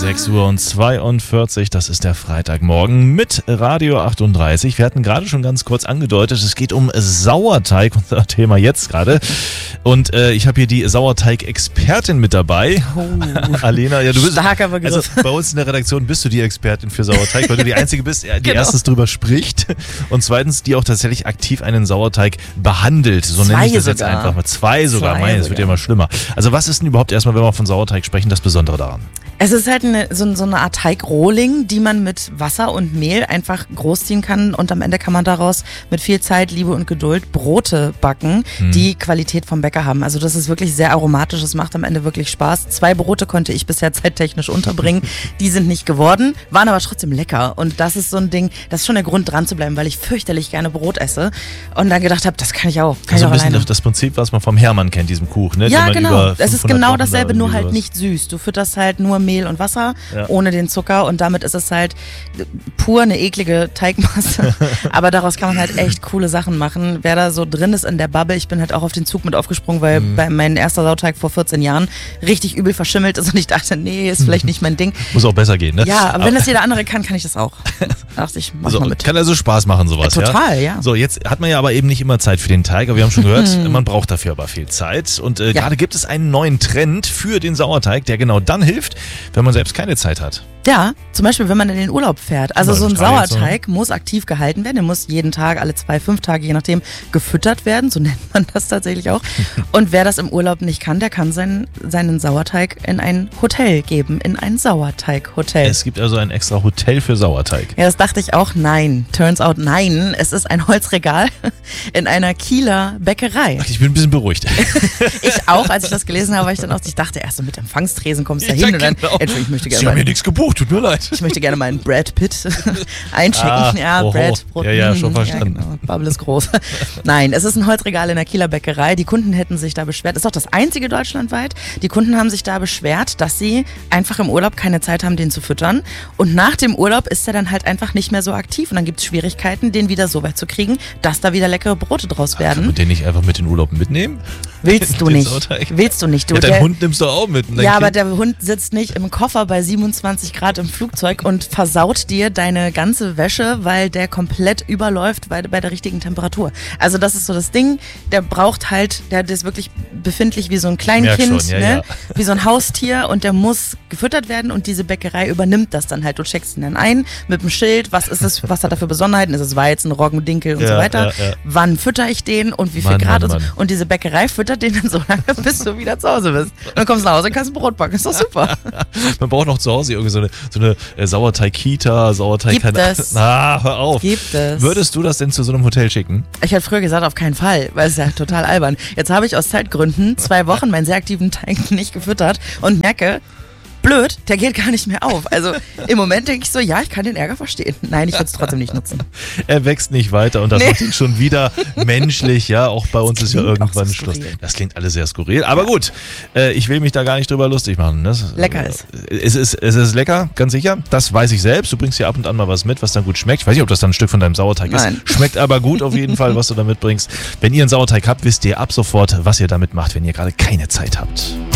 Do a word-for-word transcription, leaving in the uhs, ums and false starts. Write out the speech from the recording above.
sechs Uhr zweiundvierzig, das ist der Freitagmorgen mit Radio achtunddreißig. Wir hatten gerade schon ganz kurz angedeutet, es geht um Sauerteig, unser Thema jetzt gerade. Und äh, ich habe hier die Sauerteig-Expertin mit dabei. Oh. Alena, ja, du bist, starker Begriff. Also bei uns in der Redaktion bist du die Expertin für Sauerteig, weil du die Einzige bist, die genau. erstens drüber spricht und zweitens, die auch tatsächlich aktiv einen Sauerteig behandelt. So nenne ich das jetzt sogar. einfach mal. Zwei sogar, Zwei mein, es sogar. wird ja immer schlimmer. Also was ist denn überhaupt erstmal, wenn wir von Sauerteig sprechen, das Besondere daran? Es ist halt eine, so, so eine Art Teigrohling, die man mit Wasser und Mehl einfach großziehen kann und am Ende kann man daraus mit viel Zeit, Liebe und Geduld Brote backen, hm. die Qualität vom Bäcker haben. Also das ist wirklich sehr aromatisch, es macht am Ende wirklich Spaß. Zwei Brote konnte ich bisher zeittechnisch unterbringen, die sind nicht geworden, waren aber trotzdem lecker und das ist so ein Ding, das ist schon der Grund dran zu bleiben, weil ich fürchterlich gerne Brot esse und dann gedacht habe, das kann ich auch. Kann also ich auch ein bisschen alleine. Das Prinzip, was man vom Hermann kennt, diesem Kuchen, ne? Ja, Den man genau. über Es ist genau Wochen dasselbe, da nur halt sowas. nicht süß. Du fütterst halt nur Mehl und Wasser, ja. ohne den Zucker und damit ist es halt pur eine eklige Teigmasse. Aber daraus kann man halt echt coole Sachen machen. Wer da so drin ist in der Bubble, ich bin halt auch auf den Zug mit aufgesprungen, weil mhm. bei mein erster Sauerteig vor vierzehn Jahren richtig übel verschimmelt ist und ich dachte, nee, ist vielleicht nicht mein Ding. Muss auch besser gehen, ne? Ja, aber wenn das jeder andere kann, kann ich das auch. Dachte ich, mach so, mal mit. Kann also Spaß machen, sowas, ja? Total, ja? ja. So, jetzt hat man ja aber eben nicht immer Zeit für den Teig, aber wir haben schon gehört, man braucht dafür aber viel Zeit und äh, ja. gerade gibt es einen neuen Trend für den Sauerteig, der genau dann hilft, wenn man selbst keine Zeit hat. Ja, zum Beispiel, wenn man in den Urlaub fährt. Also ja, so ein Sauerteig so. muss aktiv gehalten werden. Der muss jeden Tag, alle zwei, fünf Tage, je nachdem, gefüttert werden. So nennt man das tatsächlich auch. Und wer das im Urlaub nicht kann, der kann seinen, seinen Sauerteig in ein Hotel geben. In ein Sauerteig-Hotel. Es gibt also ein extra Hotel für Sauerteig. Ja, das dachte ich auch. Nein. Turns out nein. Es ist ein Holzregal in einer Kieler Bäckerei. Ach, ich bin ein bisschen beruhigt. Ich auch, als ich das gelesen habe, weil ich dann auch, ich dachte erst so mit Empfangstresen kommst du da Ja, hin und dann, genau. Entschuldigung, ich möchte gerne Sie haben mal, mir nichts gebucht, tut mir leid. ich möchte gerne meinen Brad Pitt einchecken. Ah, ja, oho. Brad, Brot, Ja, ja, schon verstanden. Ja, genau. Bubble ist groß. Nein, es ist ein Holzregal in der Kieler Bäckerei. Die Kunden hätten sich da beschwert. Ist auch das einzige deutschlandweit. Die Kunden haben sich da beschwert, dass sie einfach im Urlaub keine Zeit haben, den zu füttern. Und nach dem Urlaub ist er dann halt einfach nicht mehr so aktiv. Und dann gibt es Schwierigkeiten, den wieder so weit zu kriegen, dass da wieder leckere Brote draus werden. Kann man den nicht einfach mit in den Urlaub mitnehmen? Willst du Den nicht. Sauerteig? Willst du nicht. Du, Ja, dein der, Hund nimmst du auch mit. ja, aber der Hund sitzt nicht im Koffer bei siebenundzwanzig Grad im Flugzeug und versaut dir deine ganze Wäsche, weil der komplett überläuft bei, bei der richtigen Temperatur. Also das ist so das Ding, der braucht halt, der, der ist wirklich befindlich wie so ein Kleinkind, Merk schon, ja, ne? ja. Wie so ein Haustier und der muss gefüttert werden und diese Bäckerei übernimmt das dann halt. Du checkst ihn dann ein mit dem Schild, was ist es, was hat er für Besonderheiten, ist es Weizen, Roggen, Dinkel und Ja, so weiter. ja, ja. Wann fütter ich den und wie viel Mann, Grad Mann, und so. Mann. Und diese Bäckerei füttert den dann so lange, bis du wieder zu Hause bist. Und dann kommst du nach Hause und kannst ein Brot backen. Ist doch super. Man braucht noch zu Hause irgendwie so eine, so eine äh, Sauerteig-Kita, Sauerteig... Gibt es. Ah, hör auf. Gibt es. Würdest du das denn zu so einem Hotel schicken? Ich hätte früher gesagt, auf keinen Fall, weil es ist ja total albern. Jetzt habe ich aus Zeitgründen zwei Wochen meinen sehr aktiven Teig nicht gefüttert und merke, blöd, der geht gar nicht mehr auf. Also im Moment denke ich so, ja, ich kann den Ärger verstehen. Nein, ich würde es trotzdem nicht nutzen. Er wächst nicht weiter und das Nee. macht ihn schon wieder menschlich. Ja, auch bei uns ist ja klingt auch irgendwann so Schluss. skurril. Das klingt alles sehr skurril. Aber gut, äh, ich will mich da gar nicht drüber lustig machen. Ne? Lecker ist. Es ist. Es ist lecker, ganz sicher. Das weiß ich selbst. Du bringst hier ab und an mal was mit, was dann gut schmeckt. Ich weiß nicht, ob das dann ein Stück von deinem Sauerteig Nein. ist. Schmeckt aber gut auf jeden Fall, was du da mitbringst. Wenn ihr einen Sauerteig habt, wisst ihr ab sofort, was ihr damit macht, wenn ihr gerade keine Zeit habt.